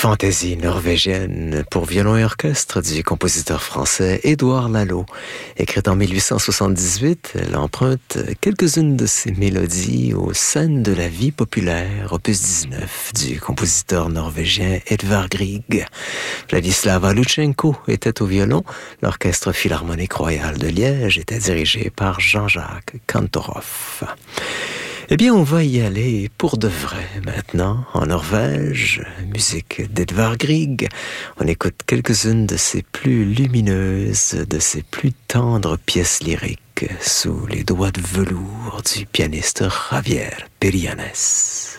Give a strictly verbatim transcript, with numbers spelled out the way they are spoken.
Fantaisie norvégienne pour violon et orchestre du compositeur français Édouard Lalo. Écrite en mille huit cent soixante-dix-huit, elle emprunte quelques-unes de ses mélodies aux scènes de la vie populaire, opus dix-neuf, du compositeur norvégien Edvard Grieg. Vladislava Lutchenko était au violon. L'Orchestre Philharmonique Royal de Liège était dirigé par Jean-Jacques Kantorov. Eh bien, on va y aller pour de vrai maintenant, en Norvège, musique d'Edvard Grieg. On écoute quelques-unes de ses plus lumineuses, de ses plus tendres pièces lyriques sous les doigts de velours du pianiste Javier Perianes.